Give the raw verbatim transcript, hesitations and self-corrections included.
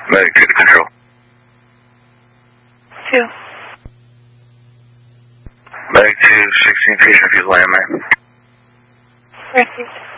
Medic two to control. Two. Medic two, sixteen patient views landmine. Received.